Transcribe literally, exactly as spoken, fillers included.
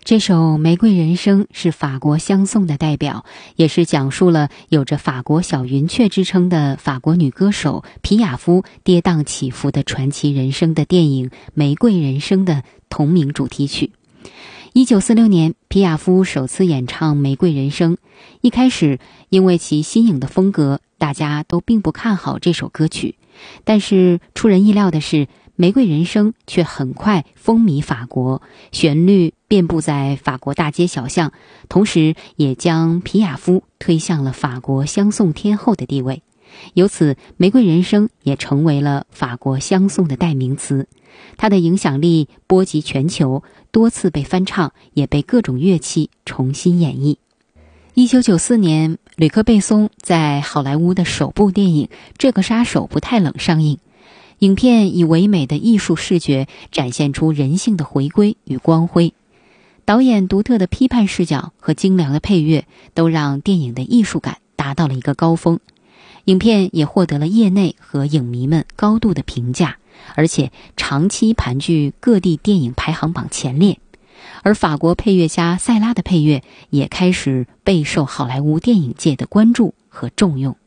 这首《玫瑰人生》是法国香颂的代表，也是讲述了有着法国小云雀之称的法国女歌手皮亚夫跌宕起伏的传奇人生的电影《玫瑰人生》的同名主题曲。一九四六年，皮亚夫首次演唱《玫瑰人生》，一开始因为其新颖的风格，大家都并不看好这首歌曲，但是出人意料的是，《玫瑰人生》却很快风靡法国，旋律遍布在法国大街小巷，同时也将皮亚夫推向了法国香颂天后的地位。由此，《玫瑰人生》也成为了法国香颂的代名词。它的影响力波及全球，多次被翻唱，也被各种乐器重新演绎。一九九四年，吕克·贝松在好莱坞的首部电影《这个杀手不太冷》上映。影片以唯美的艺术视觉展现出人性的回归与光辉，导演独特的批判视角和精良的配乐都让电影的艺术感达到了一个高峰。影片也获得了业内和影迷们高度的评价，而且长期盘踞各地电影排行榜前列。而法国配乐家塞拉的配乐也开始备受好莱坞电影界的关注和重用。